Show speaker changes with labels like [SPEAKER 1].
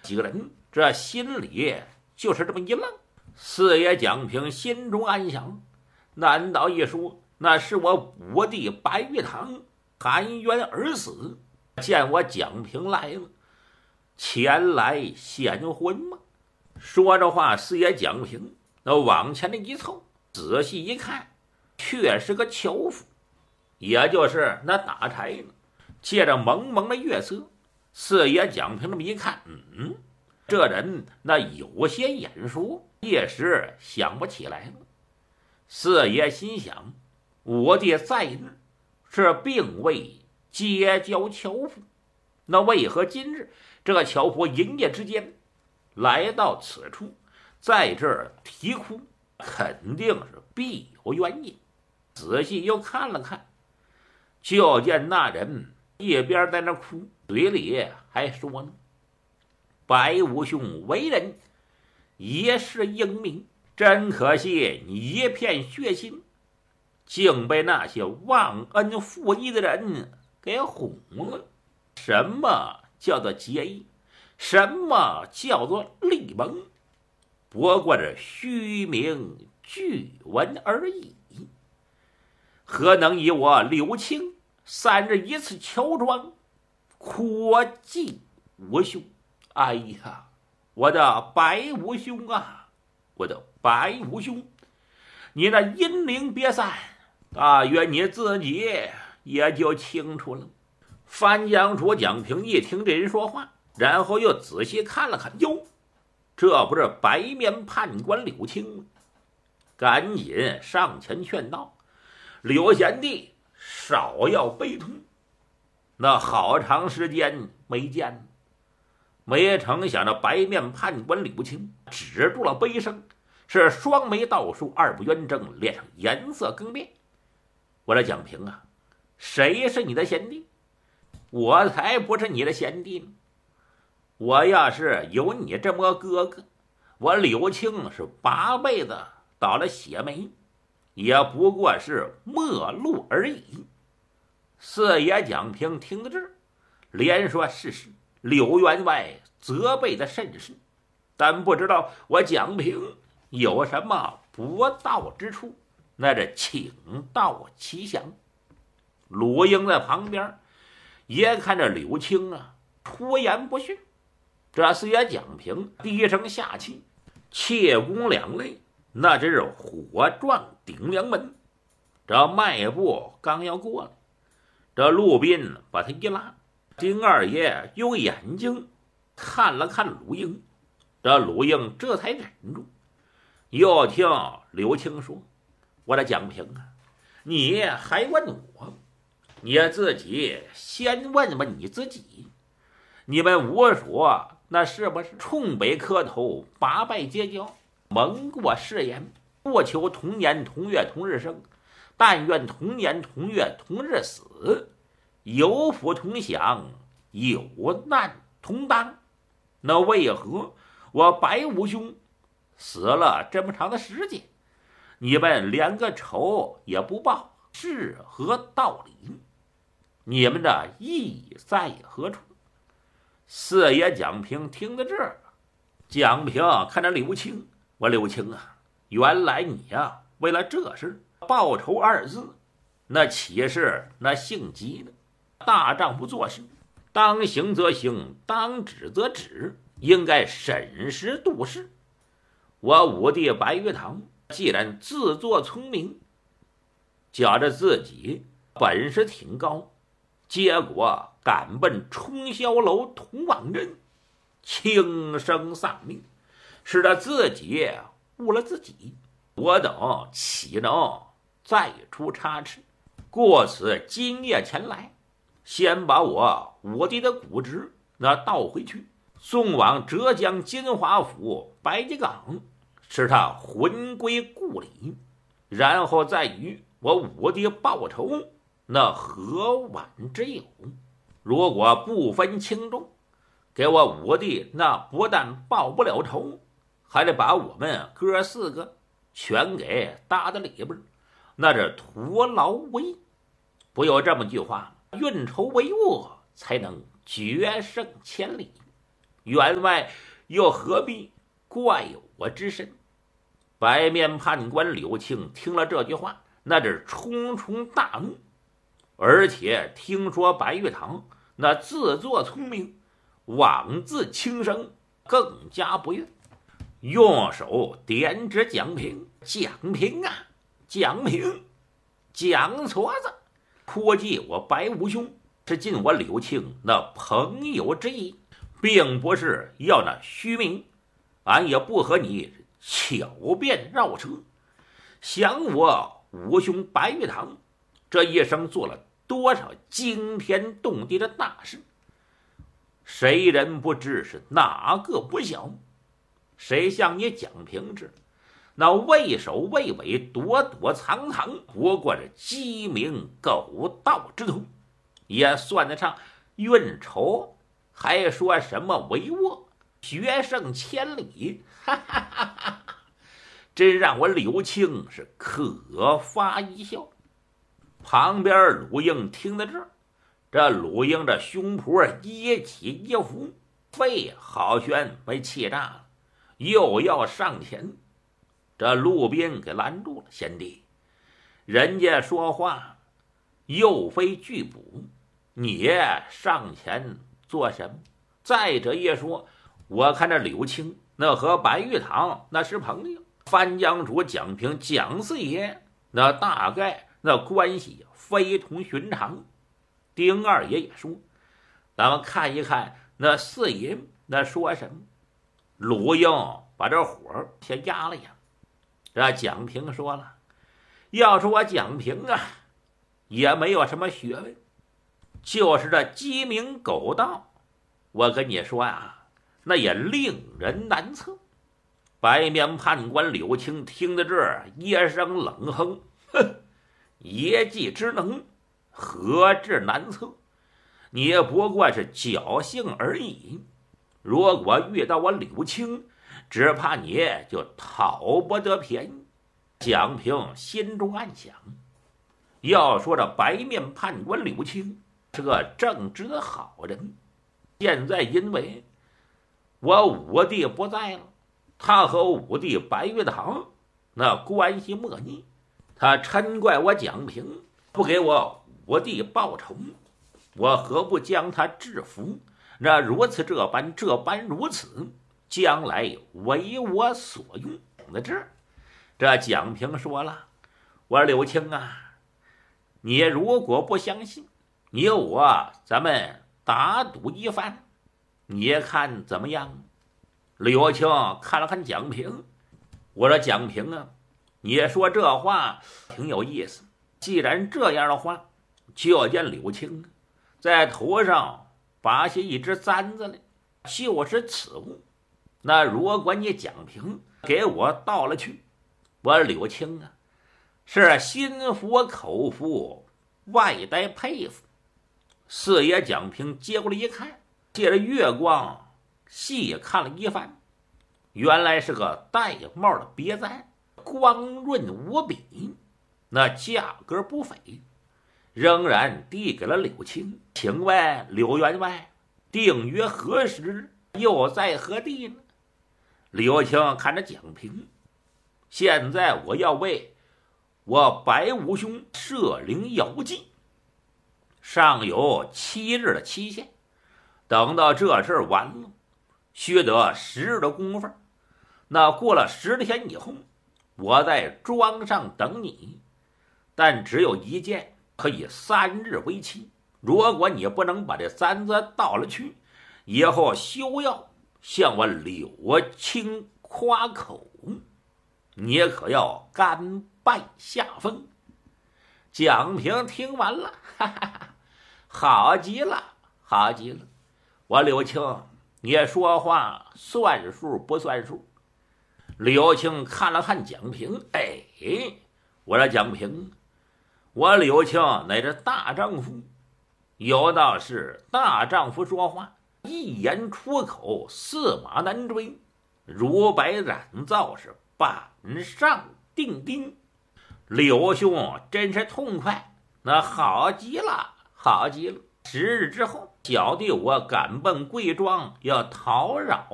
[SPEAKER 1] 几个人这心里就是这么一愣。四爷蒋平心中暗想：难道一说那是我五弟白玉堂含冤而死，见我蒋平来了，前来献婚吗？说着话，四爷蒋平那往前的一凑，仔细一看，却是个樵夫，也就是那打柴呢。借着蒙蒙的月色，四爷蒋平这么一看，这人那有些眼熟，一时想不起来了。四爷心想，我弟在日是并未结交樵夫，那为何今日这个樵夫营业之间来到此处，在这儿啼哭，肯定是必有原因。仔细又看了看，就见那人一边在那哭，嘴里还说呢：白武兄为人也是英明，真可惜你一片血心，竟被那些忘恩负义的人给哄了。什么叫做结义？什么叫做立盟？不过是虚名据闻而已，何能以我柳青3日一次乔装阔尽武兄？哎呀，我的白武兄啊，我的白武兄，你那阴灵别散，大约你自己也就清楚了。范江主蒋平一听这人说话，然后又仔细看了看，哟，这不是白面判官柳青吗？赶紧上前劝道：柳贤弟少要悲痛，那好长时间没见了。没成想这白面判官柳青止住了悲声，是双眉倒竖，二不圆睁，脸上颜色更变。我说蒋平啊，谁是你的贤弟？我才不是你的贤弟呢！我要是有你这么个哥哥，我柳青是8辈子倒了血霉，也不过是陌路而已。四爷蒋平听到这儿，连说是。柳员外责备的甚是，但不知道我蒋平有什么不道之处，那是请道其详。鲁英在旁边也看着柳青啊出言不逊，这四爷蒋平低声下气，切弓两肋，那真是火撞顶梁门。这迈步刚要过来，这陆斌把他一拉，丁二爷用眼睛看了看鲁英，这鲁英这才忍住。又听刘青说：我的蒋平啊，你还问我？你自己先问问你自己，你们五所那是不是冲北磕头8拜结交，盟过誓言，不求同年同月同日生，但愿同年同月同日死，有福同享，有难同当？那为何我白武兄死了这么长的时间，你们连个仇也不报，是何道理？你们的意在何处？四爷蒋平听到这儿，蒋平看着刘青，我刘青啊，原来你呀为了这事报仇2字，那岂是那性急呢？大丈夫做事，当行则行，当止则止，应该审时度势。我五弟白玉堂既然自作聪明，觉着自己本事挺高，结果赶奔冲霄楼同往人，轻生丧命，使得自己误了自己，我等岂能再出差池？故此今夜前来，先把我五弟的骨殖那倒回去，送往浙江金华府白吉岗，使他魂归故里，然后再与我五弟报仇，那何晚之有？如果不分轻重，给我五弟那不但报不了仇，还得把我们哥4个全给搭在里边，那是徒劳无益。不有这么句话，运筹帷幄才能决胜千里。 员外又何必怪我之身？白面判官柳青听了这句话，那是冲冲大怒，而且听说白玉堂那自作聪明，妄自轻生，更加不悦，用手点指蒋平：“蒋平啊，蒋平，蒋矬子，估计我白无兄是尽我柳青那朋友之意，并不是要那虚名，俺也不和你巧辩绕舌。想我五兄白玉堂这一生做了多少惊天动地的大事，谁人不知，是哪个不晓？谁像你蒋平之那畏首畏尾、躲躲藏藏，不过是鸡鸣狗盗之徒，也算得上运筹，还说什么帷幄，决胜千里，哈哈哈哈！真让我柳青是可发一笑。旁边鲁英听到这鲁英这胸脯一起一伏，肺好悬被气炸了，又要上前。这陆斌给拦住了：“贤弟，人家说话又非拒捕，你上前做什么？再者一说，我看这柳青那和白玉堂那是朋友，藩江主蒋平蒋四爷那大概那关系非同寻常。丁二爷也说，咱们看一看那四爷那说什么。”鲁英把这火先压了压。这蒋平说了：“要说我蒋平啊，也没有什么学问，就是这鸡鸣狗盗，我跟你说啊，那也令人难测。”白面判官柳青听到这儿，一声冷哼：“哼，业绩之能，何至难测？你也不过是侥幸而已。如果遇到我柳青，只怕你就讨不得便宜。”蒋平心中暗想，要说这白面判官柳青是个正直的好人，现在因为我五弟不在了，他和五弟白玉堂那关系莫逆，他嗔怪我蒋平不给我五弟报仇，我何不将他制服？那如此这般如此，将来为我所用的这蒋平说了：“我说柳青啊，你如果不相信，你我咱们打赌一番，你看怎么样？”柳青看了看蒋平，我说：“蒋平啊，你说这话挺有意思。既然这样的话，就见柳青在头上拔下一只簪子来，就是此物。那如果你蒋平给我倒了去，我柳青啊，是心服口服，外带佩服。”四爷蒋平接过来一看，借着月光细看了一番，原来是个戴帽的别簪，光润无比，那价格不菲，仍然递给了柳青。“请问柳员外，定约何时，又在何地呢？”柳青看着蒋平：“现在我要为我白无兄设灵遥祭，尚有7日的期限。等到这事完了，须得10日的功夫。那过了10天以后，我在庄上等你。但只有一件，可以3日为期。如果你不能把这簪子倒了去，以后休要向我柳青夸口，你可要甘拜下风。”蒋平听完了，哈哈哈，好极了，好极了！我柳青，你说话算数不算数？柳青看了看蒋平，哎，我说蒋平，我柳青乃是大丈夫，有道是大丈夫说话，一言出口，驷马难追，如白染皂，是板上钉钉。柳兄真是痛快，那好极了，好极了！10日之后， 小弟我赶奔贵庄，要讨扰